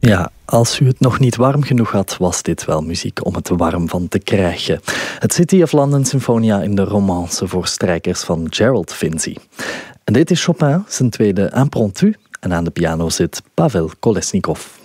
Ja, als u het nog niet warm genoeg had, was dit wel muziek om het warm van te krijgen. Het City of London Sinfonia in de romance voor strijkers van Gerald Finzi. En dit is Chopin, zijn tweede impromptu. En aan de piano zit Pavel Kolesnikov.